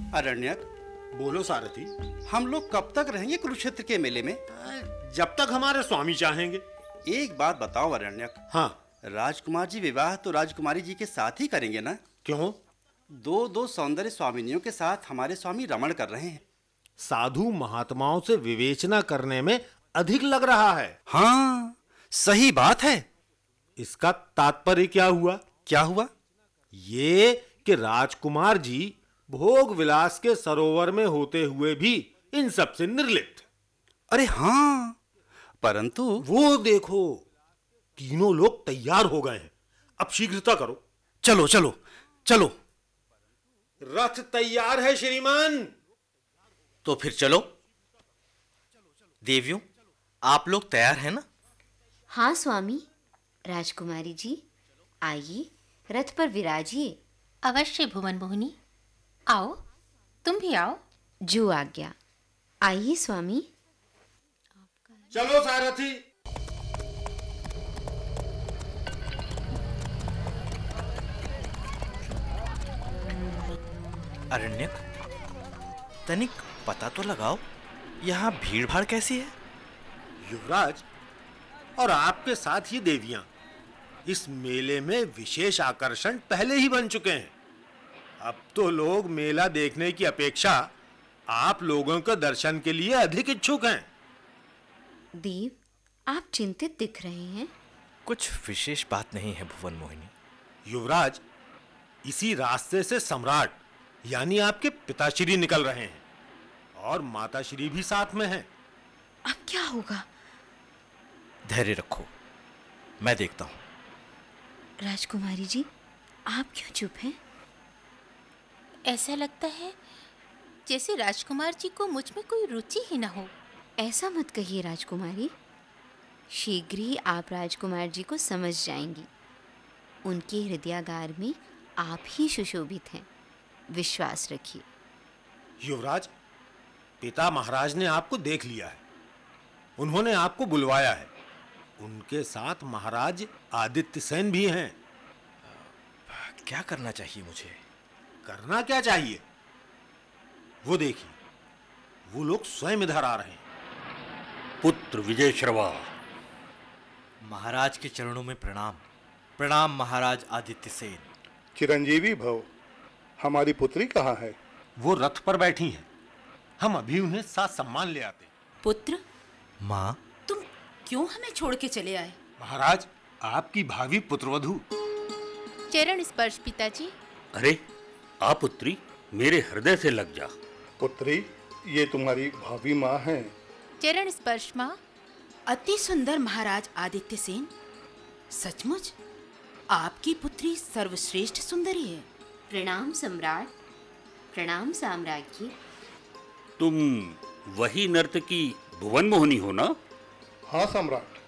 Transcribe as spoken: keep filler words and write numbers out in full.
अरण्यक, बोलो सारथी। हम लोग कब तक रहेंगे कुरुक्षेत्र के मेले में? जब तक हमारे स्वामी चाहेंगे। एक बात बताओ अरण्यक। हाँ। राजकुमार जी विवाह तो राजकुमारी जी के साथ ही करेंगे ना? क्यों? दो दो सौंदर्य स्वामिनियों के साथ हमारे स्वामी रमण कर रहे हैं। साधु महात्माओं से विवेचना करने में अधिक लग रहा है। हाँ, सही बात है। इसका तात्पर्य क्या हुआ? क्या हुआ? ये कि राजकुमार जी भोग विलास के सरोवर में होते हुए भी इन सब से निर्लिप्त। अरे हाँ, परंतु वो देखो, तीनों लोग तैयार हो गए हैं। अब शीघ्रता करो। चलो चलो चलो। रथ तैयार है श्रीमान। तो फिर चलो। देवियों, आप लोग तैयार हैं ना? हाँ स्वामी। राजकुमारी जी, आइए रथ पर विराजिए। अवश्य भुवन मोहिनी, आओ, तुम भी आओ। जो आज्ञा। आइए स्वामी। चलो सारथी। अरण्यक, तनिक पता तो लगाओ, यहाँ भीड़ भाड़ कैसी है? युवराज और आपके साथ ये देवियां इस मेले में विशेष आकर्षण पहले ही बन चुके हैं। अब तो लोग मेला देखने की अपेक्षा आप लोगों के दर्शन के लिए अधिक इच्छुक हैं। देव, आप चिंतित दिख रहे हैं। कुछ विशेष बात नहीं है भुवन मोहिनी। युवराज, इसी रास्ते से सम्राट यानी आपके पिताश्री निकल रहे हैं और माताश्री भी साथ में हैं। अब क्या होगा? धैर्य रखो, मैं देखता हूं। राजकुमारी जी, आप क्यों चुप हैं? ऐसा लगता है जैसे राजकुमार जी को मुझ में कोई रुचि ही ना हो। ऐसा मत कहिए राजकुमारी। शीघ्र ही आप राजकुमार जी को समझ जाएंगी। उनके हृदयागार में आप ही सुशोभित हैं, विश्वास रखिए। युवराज, पिता महाराज ने आपको देख लिया है। उन्होंने आपको बुलवाया है। उनके साथ महाराज आदित्य सेन भी हैं। क्या करना चाहिए मुझे? करना क्या चाहिए? वो देखिए, वो लोग स्वयं इधर आ रहे हैं। पुत्र विजय श्रवा। महाराज के चरणों में प्रणाम। प्रणाम महाराज आदित्य सेन। चिरंजीवी भव। हमारी पुत्री कहाँ है? वो रथ पर बैठी हैं। हम अभी उन्हें साथ सम्मान ले आते। पुत्र, माँ, तुम क्यों हमें छोड़ के चले आए? महाराज, आपकी भावी पुत्रवधू। चरण स्पर्श पिताजी। अरे आ पुत्री, मेरे हृदय से लग जा। पुत्री, ये तुम्हारी भावी माँ है। चरण स्पर्श माँ। अति सुंदर महाराज आदित्य सेन, सचमुच आपकी पुत्री सर्वश्रेष्ठ सुंदरी है। प्रणाम सम्राट, प्रणाम साम्राज्ञी। तुम वही नर्तकी भुवन मोहिनी हो ना? हाँ सम्राट,